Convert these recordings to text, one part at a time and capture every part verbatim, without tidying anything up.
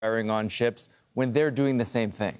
firing on ships when they're doing the same thing?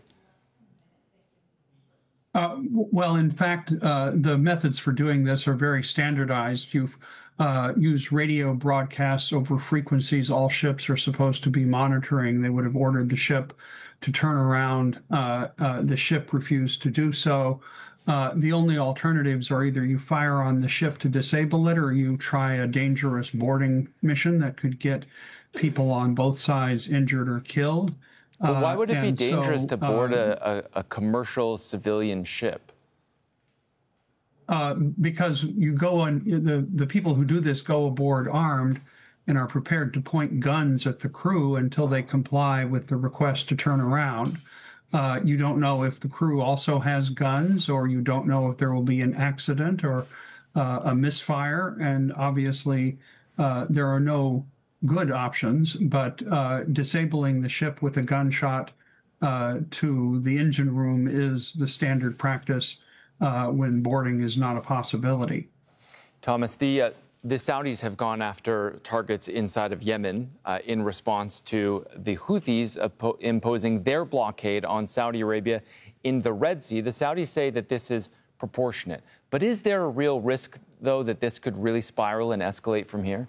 Uh, well, in fact, uh, the methods for doing this are very standardized. You've uh, used radio broadcasts over frequencies all ships are supposed to be monitoring. They would have ordered the ship to turn around. Uh, uh, the ship refused to do so. Uh, the only alternatives are either you fire on the ship to disable it, or you try a dangerous boarding mission that could get people on both sides injured or killed. But why would it uh, be dangerous so, to board uh, a, a, a commercial civilian ship? Uh, because you go on, the, the people who do this go aboard armed and are prepared to point guns at the crew until they comply with the request to turn around. Uh, you don't know if the crew also has guns, or you don't know if there will be an accident or uh, a misfire. And obviously, uh, there are no good options, but uh, disabling the ship with a gunshot uh, to the engine room is the standard practice uh, when boarding is not a possibility. Thomas, the, uh, the Saudis have gone after targets inside of Yemen uh, in response to the Houthis imposing their blockade on Saudi Arabia in the Red Sea. The Saudis say that this is proportionate. But is there a real risk, though, that this could really spiral and escalate from here?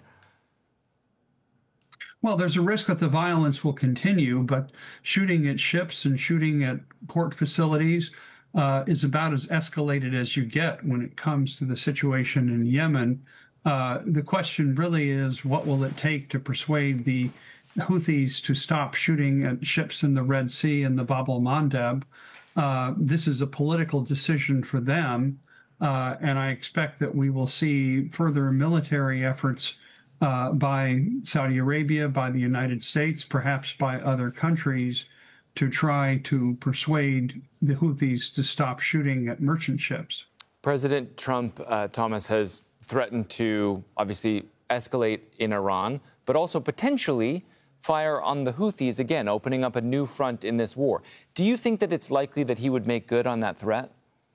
Well, there's a risk that the violence will continue, but shooting at ships and shooting at port facilities uh, is about as escalated as you get when it comes to the situation in Yemen. Uh, the question really is, what will it take to persuade the Houthis to stop shooting at ships in the Red Sea and the Bab el-Mandeb? Uh, this is a political decision for them, uh, and I expect that we will see further military efforts Uh, by Saudi Arabia, by the United States, perhaps by other countries, to try to persuade the Houthis to stop shooting at merchant ships. President Trump, uh, Thomas, has threatened to obviously escalate in Iran, but also potentially fire on the Houthis again, opening up a new front in this war. Do you think that it's likely that he would make good on that threat?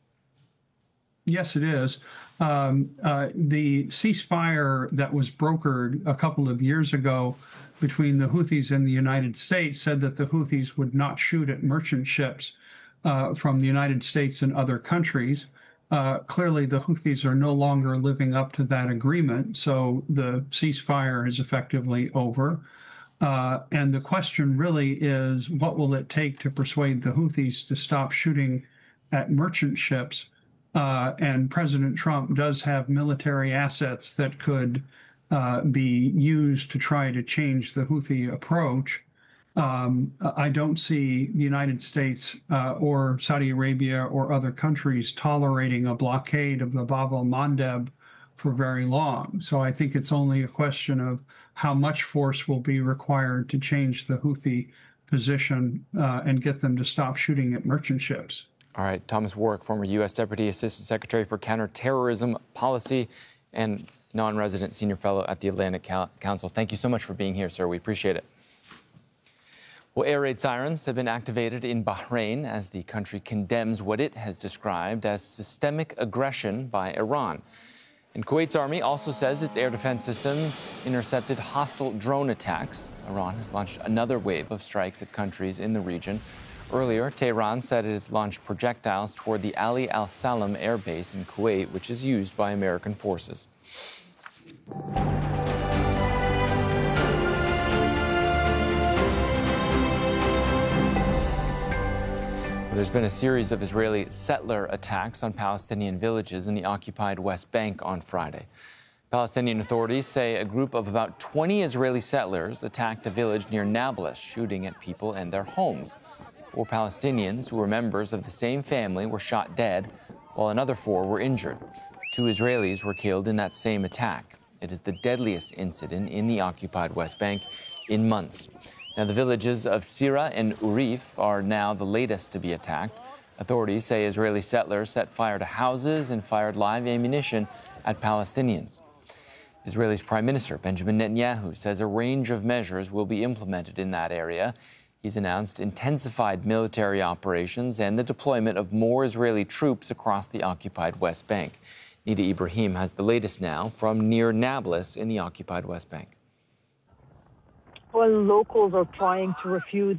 Yes, it is. Um, uh, the ceasefire that was brokered a couple of years ago between the Houthis and the United States said that the Houthis would not shoot at merchant ships uh, from the United States and other countries. Uh, clearly, the Houthis are no longer living up to that agreement, so the ceasefire is effectively over. Uh, and the question really is, what will it take to persuade the Houthis to stop shooting at merchant ships? Uh, and President Trump does have military assets that could uh, be used to try to change the Houthi approach. Um, I don't see the United States uh, or Saudi Arabia or other countries tolerating a blockade of the Bab el-Mandeb for very long. So I think it's only a question of how much force will be required to change the Houthi position uh, and get them to stop shooting at merchant ships. All right, Thomas Warwick, former U S Deputy Assistant Secretary for Counterterrorism Policy and non-resident senior fellow at the Atlantic Council. Thank you so much for being here, sir. We appreciate it. Well, air raid sirens have been activated in Bahrain as the country condemns what it has described as systemic aggression by Iran. And Kuwait's army also says its air defense systems intercepted hostile drone attacks. Iran has launched another wave of strikes at countries in the region. Earlier, Tehran said it has launched projectiles toward the Ali Al Salam air base in Kuwait, which is used by American forces. Well, there's been a series of Israeli settler attacks on Palestinian villages in the occupied West Bank on Friday. Palestinian authorities say a group of about twenty Israeli settlers attacked a village near Nablus, shooting at people and their homes. Four Palestinians who were members of the same family were shot dead, while another four were injured. Two Israelis were killed in that same attack. It is the deadliest incident in the occupied West Bank in months. Now, the villages of Sira and Urif are now the latest to be attacked. Authorities say Israeli settlers set fire to houses and fired live ammunition at Palestinians. Israel's Prime Minister Benjamin Netanyahu says a range of measures will be implemented in that area. He's announced intensified military operations and the deployment of more Israeli troops across the occupied West Bank. Nida Ibrahim has the latest now from near Nablus in the occupied West Bank. Well, locals are trying to refute